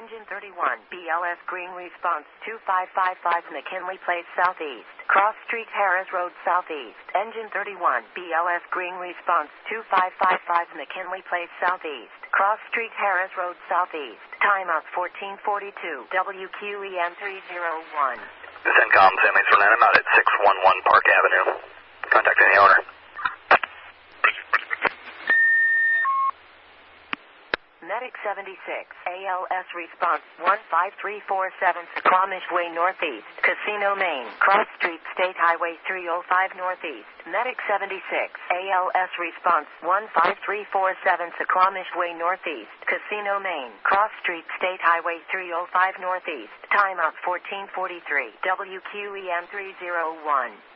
Engine 31, BLS Green Response 2555 McKinley Place Southeast, Cross Street Harris Road Southeast. Engine 31, BLS Green Response 2555 McKinley Place Southeast, Cross Street Harris Road Southeast. Timeout 1442, WQEN 301. This CENTCOM, San Luis Fernando, I'm out at 611 Park Avenue. Contacting the owner. Medic 76, ALS Response 15347, Squamish Way Northeast, Casino, Maine, Cross Street, State Highway 305 Northeast. Medic 76, ALS Response 15347, Squamish Way Northeast, Casino, Maine, Cross Street, State Highway 305 Northeast. Timeout 1443, WQEN 301.